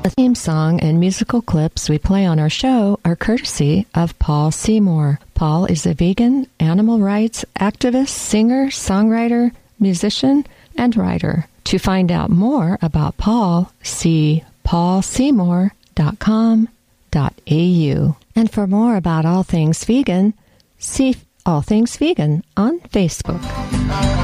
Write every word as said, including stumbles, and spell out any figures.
The theme song and musical clips we play on our show are courtesy of Paul Seymour. Paul is a vegan, animal rights activist, singer, songwriter, musician, and writer. To find out more about Paul, see paul seymour dot com dot a u. And for more about all things vegan, see All Things Vegan on Facebook.